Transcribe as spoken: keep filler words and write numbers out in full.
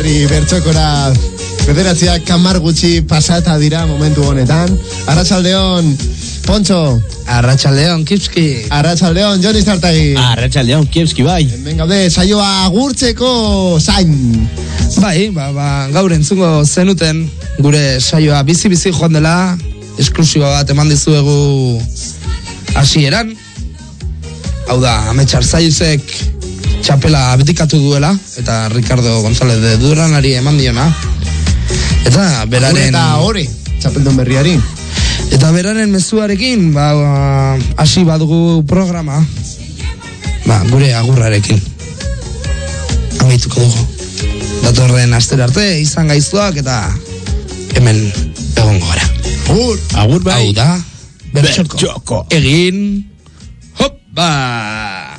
berri bertxokora bederatziak kamar gutxi pasata dira momentu honetan. Arratsaldeon, Pontxo. Arratsaldeon, Kipski. Arratsaldeon, Joni Zartagi. Arratsaldeon, Kipski, bai. Hemen gaude, saioa agurtzeko zain. Bai, ba, ba, gaur entzungo zenuten gure saioa bizi-bizi joan dela, esklusiba bat eman dizuegu hasieran. Hau da, Ametxar Zaizek txapela abdikatu duela, eta Ricardo González de Duranari eman diona. Eta beraren... Eta hori, txapeldun berriari. Eta beraren mezuarekin, ba, hasi badugu programa, ba, gure agurrarekin. Amaituko dugu. Datorren astera arte, izan gaiztuak, eta hemen egongo gara. Agur. Agur bai. Hau da, bertxoko. Egin, hop, ba...